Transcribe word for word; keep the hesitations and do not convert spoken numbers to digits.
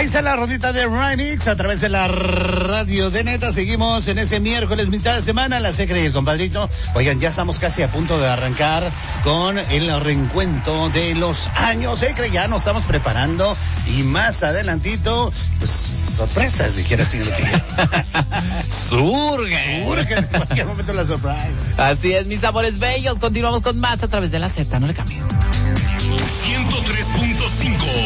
Ahí está la rodita de Remix a través de la radio de Neta. Seguimos en ese miércoles, mitad de semana, la Secre y el compadrito. Oigan, ya estamos casi a punto de arrancar con el reencuentro de los años Secre. Ya nos estamos preparando y más adelantito, pues, sorpresas, si quieres decirlo. Surge. Surge en cualquier momento la surprise. Así es, mis amores bellos. Continuamos con más a través de la Z. No le cambien. ciento tres punto cinco